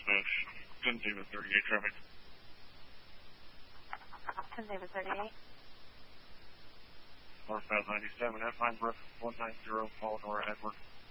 dispatch. 10 David 38 traffic. 10 David 38. Northbound 97 at Pinebrook, 190, Polidor, Edward.